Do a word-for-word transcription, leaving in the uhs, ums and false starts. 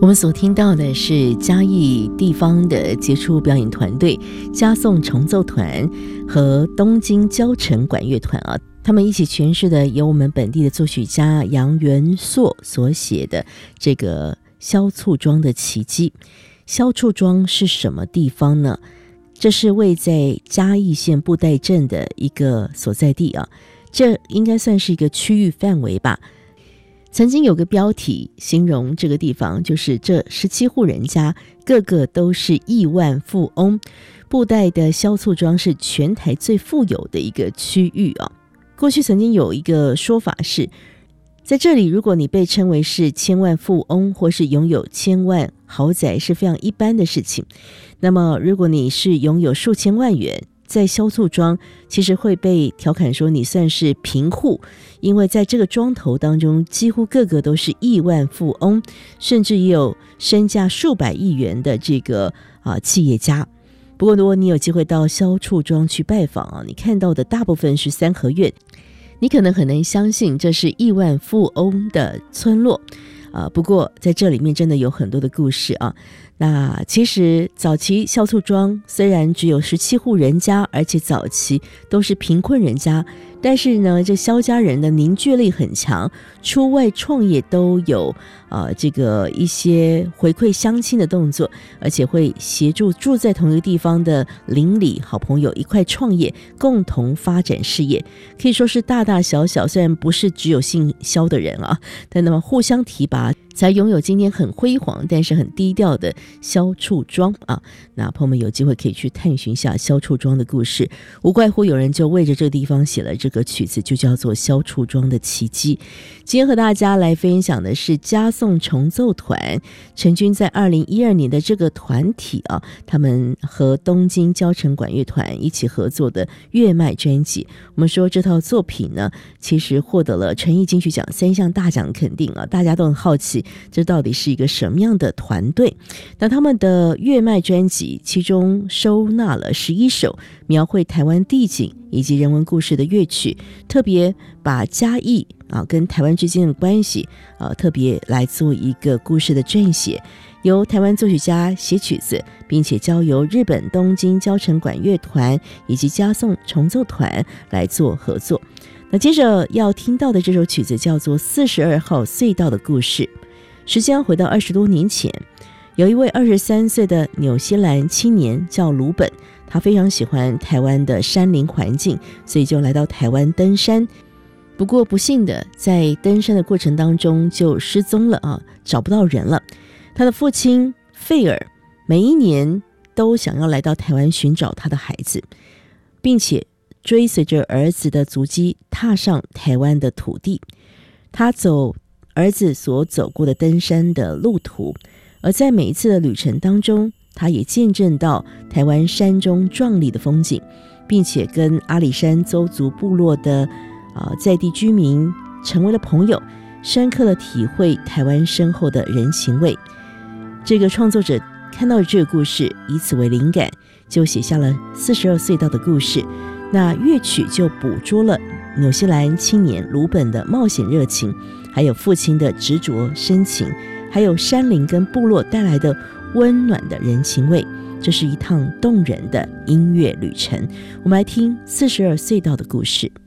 我们所听到的是嘉义地方的杰出表演团队嘉颂重奏团和东京交城管乐团啊，他们一起诠释的由我们本地的作曲家杨元硕所写的这个萧簇庄的奇迹。萧簇庄是什么地方呢？这是位在嘉义县布袋镇的一个所在地啊，这应该算是一个区域范围吧。曾经有个标题形容这个地方，就是这十七户人家个个都是亿万富翁，布袋的萧簇庄是全台最富有的一个区域啊。过去曾经有一个说法是，在这里如果你被称为是千万富翁或是拥有千万豪宅是非常一般的事情，那么如果你是拥有数千万元，在萧簇庄其实会被调侃说你算是贫户，因为在这个庄头当中几乎个个都是亿万富翁，甚至也有身价数百亿元的这个啊企业家。不过如果你有机会到萧簇庄去拜访啊，你看到的大部分是三合院，你可能很难相信这是亿万富翁的村落啊。不过在这里面真的有很多的故事啊。那其实早期萧簇庄虽然只有十七户人家，而且早期都是贫困人家，但是呢，这萧家人的凝聚力很强，出外创业都有呃这个一些回馈乡亲的动作，而且会协助住在同一个地方的邻里好朋友一块创业，共同发展事业，可以说是大大小小，虽然不是只有姓萧的人啊，但那么互相提拔，才拥有今天很辉煌但是很低调的萧簇庄啊。那朋友们有机会可以去探寻一下萧簇庄的故事，无怪乎有人就为着这个地方写了这个曲子，就叫做萧簇庄的奇迹。今天和大家来分享的是嘉颂重奏团成军在二零一二年的这个团体啊，他们和东京交城管乐团一起合作的月迈专辑。我们说这套作品呢，其实获得了诚毅金曲奖三项大奖肯定啊，大家都很好奇这到底是一个什么样的团队。那他们的月迈专辑其中收纳了十一首描绘台湾地景以及人文故事的乐曲，特别把嘉义啊跟台湾之间的关系啊特别来做一个故事的撰写，由台湾作曲家写曲子，并且交由日本东京交城管乐团以及嘉颂重奏团来做合作。那接着要听到的这首曲子叫做四十二号隧道的故事。时间回到二十多年前，有一位二十三岁的纽西兰青年叫鲁本，他非常喜欢台湾的山林环境，所以就来到台湾登山。不过不幸的，在登山的过程当中就失踪了啊，找不到人了。他的父亲费尔每一年都想要来到台湾寻找他的孩子，并且追随着儿子的足迹踏上台湾的土地。他走儿子所走过的登山的路途，而在每一次的旅程当中，他也见证到台湾山中壮丽的风景，并且跟阿里山邹族部落的、呃、在地居民成为了朋友，深刻的体会台湾深厚的人情味。这个创作者看到了这个故事，以此为灵感，就写下了四十二隧道的故事。那乐曲就捕捉了纽西兰青年鲁本的冒险热情，还有父亲的执着深情，还有山林跟部落带来的温暖的人情味。这是一趟动人的音乐旅程。我们来听四十二隧道的故事。